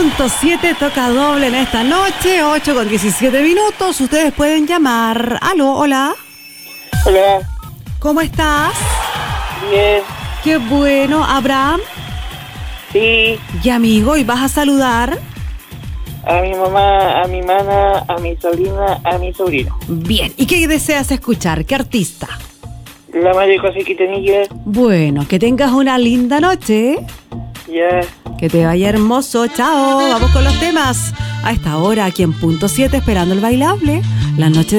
punto 7 toca doble en esta noche, 8:17. Ustedes pueden llamar. Aló, hola. Hola. ¿Cómo estás? Bien. Qué bueno. ¿Abraham? Sí. Y amigo, ¿y vas a saludar? A mi mamá, a mi hermana, a mi sobrina, a mi sobrino. Bien. ¿Y qué deseas escuchar? ¿Qué artista? La madre José Quintanilla. Bueno, que tengas una linda noche. Ya. Que te vaya hermoso. Chao. Vamos con los temas. A esta hora, aquí en punto 7, esperando el bailable. La noche